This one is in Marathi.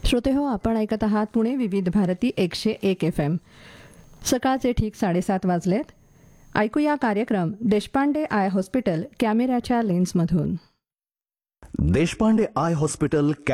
श्रोते हो, आपण ऐकत आहात पुणे विविध भारती 101 FM. सकाळचे ठीक 7:30 वाजलेत. ऐकूया कार्यक्रम देशपांडे आय हॉस्पिटल कॅमेऱ्याच्या लेन्समधून. Deshpande I hospital